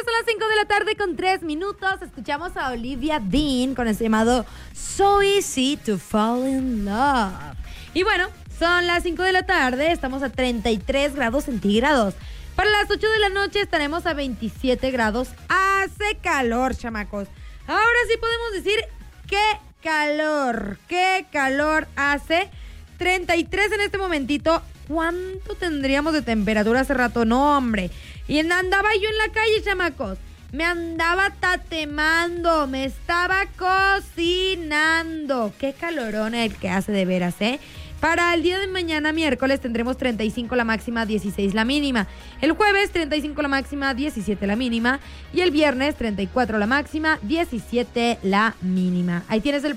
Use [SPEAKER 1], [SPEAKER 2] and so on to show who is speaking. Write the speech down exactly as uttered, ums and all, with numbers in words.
[SPEAKER 1] son las cinco de la tarde con tres minutos. Escuchamos a Olivia Dean con el llamado So Easy to Fall in Love. Y bueno, son las cinco de la tarde, estamos a treinta y tres grados centígrados. Para las ocho de la noche estaremos a veintisiete grados. Hace calor, chamacos. Ahora sí podemos decir qué calor, qué calor hace. treinta y tres en este momentito. ¿Cuánto tendríamos de temperatura hace rato? No, hombre. Y andaba yo en la calle, chamacos. Me andaba tatemando, me estaba cocinando. Qué calorón el que hace de veras, ¿eh? Para el día de mañana, miércoles, tendremos treinta y cinco la máxima, dieciséis la mínima. El jueves, treinta y cinco la máxima, diecisiete la mínima. Y el viernes, treinta y cuatro la máxima, diecisiete la mínima. Ahí tienes el